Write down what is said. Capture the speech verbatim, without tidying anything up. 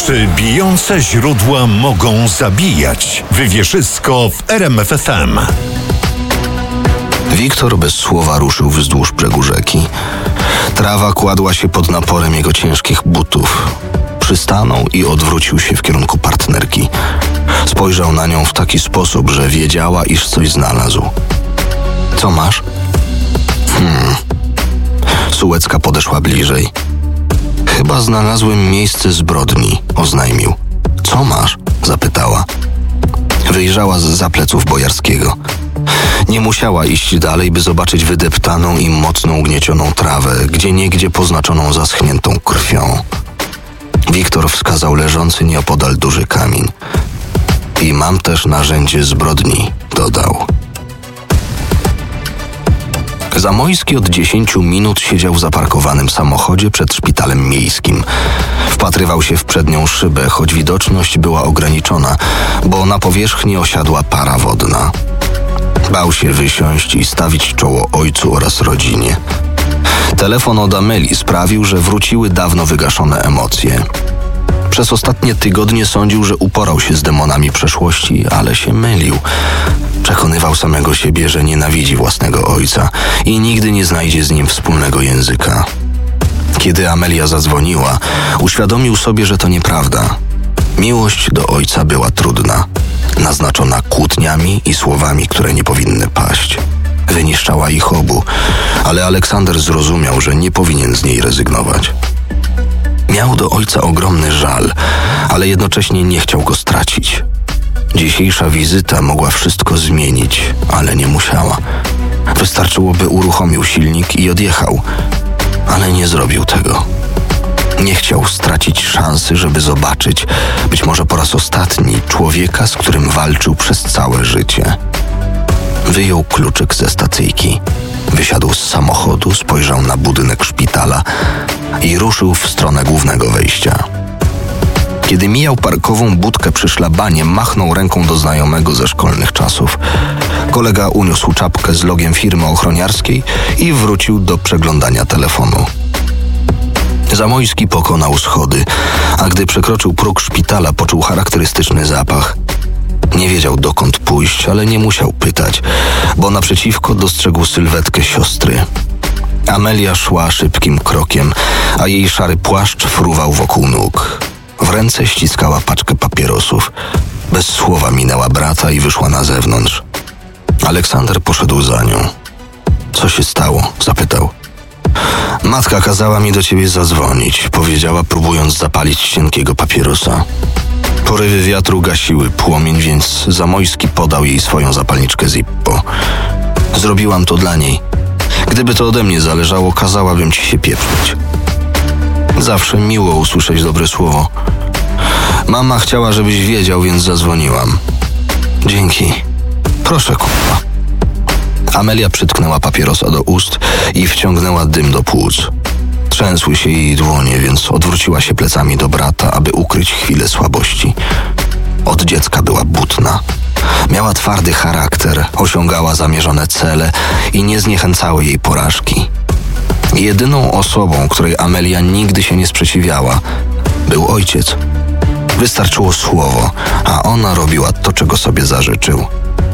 Czy bijące źródła mogą zabijać? Wywierzysko w R M F F M. Wiktor bez słowa ruszył wzdłuż brzegu rzeki. Trawa kładła się pod naporem jego ciężkich butów. Przystanął i odwrócił się w kierunku partnerki. Spojrzał na nią w taki sposób, że wiedziała, iż coś znalazł. Co masz? Hmm. Sułecka podeszła bliżej. Chyba znalazłem miejsce zbrodni, oznajmił. Co masz? Zapytała. Wyjrzała zza pleców Bojarskiego. Nie musiała iść dalej, by zobaczyć wydeptaną i mocno ugniecioną trawę, gdzieniegdzie poznaczoną zaschniętą krwią. Wiktor wskazał leżący nieopodal duży kamień. I mam też narzędzie zbrodni, dodał. Zamojski od dziesięciu minut siedział w zaparkowanym samochodzie przed szpitalem miejskim. Wpatrywał się w przednią szybę, choć widoczność była ograniczona, bo na powierzchni osiadła para wodna. Bał się wysiąść i stawić czoło ojcu oraz rodzinie. Telefon od Amelii sprawił, że wróciły dawno wygaszone emocje. Przez ostatnie tygodnie sądził, że uporał się z demonami przeszłości, ale się mylił. Przekonywał samego siebie, że nienawidzi własnego ojca i nigdy nie znajdzie z nim wspólnego języka. Kiedy Amelia zadzwoniła, uświadomił sobie, że to nieprawda. Miłość do ojca była trudna, naznaczona kłótniami i słowami, które nie powinny paść. Wyniszczała ich obu, ale Aleksander zrozumiał, że nie powinien z niej rezygnować. Miał do ojca ogromny żal, ale jednocześnie nie chciał go stracić. Dzisiejsza wizyta mogła wszystko zmienić, ale nie musiała. Wystarczyłoby uruchomił silnik i odjechał, ale nie zrobił tego. Nie chciał stracić szansy, żeby zobaczyć, być może po raz ostatni, człowieka, z którym walczył przez całe życie. Wyjął kluczyk ze stacyjki, wysiadł z samochodu, spojrzał na budynek szpitala i ruszył w stronę głównego wejścia. Kiedy mijał parkową budkę przy szlabanie, machnął ręką do znajomego ze szkolnych czasów. Kolega uniósł czapkę z logiem firmy ochroniarskiej i wrócił do przeglądania telefonu. Zamojski pokonał schody, a gdy przekroczył próg szpitala, poczuł charakterystyczny zapach. Nie wiedział, dokąd pójść, ale nie musiał pytać, bo naprzeciwko dostrzegł sylwetkę siostry. Amelia szła szybkim krokiem, a jej szary płaszcz fruwał wokół nóg. W ręce ściskała paczkę papierosów. Bez słowa minęła brata i wyszła na zewnątrz. Aleksander poszedł za nią. Co się stało? Zapytał. Matka kazała mi do ciebie zadzwonić, powiedziała, próbując zapalić cienkiego papierosa. Porywy wiatru gasiły płomień, więc Zamojski podał jej swoją zapalniczkę Zippo. Zrobiłam to dla niej. Gdyby to ode mnie zależało, kazałabym ci się pieprzyć. Zawsze miło usłyszeć dobre słowo. Mama chciała, żebyś wiedział, więc zadzwoniłam. Dzięki. Proszę, kurwa. Amelia przytknęła papierosa do ust i wciągnęła dym do płuc. Trzęsły się jej dłonie, więc odwróciła się plecami do brata, aby ukryć chwilę słabości. Od dziecka była butna. Miała twardy charakter, osiągała zamierzone cele i nie zniechęcały jej porażki. Jedyną osobą, której Amelia nigdy się nie sprzeciwiała, był ojciec. Wystarczyło słowo, a ona robiła to, czego sobie zażyczył.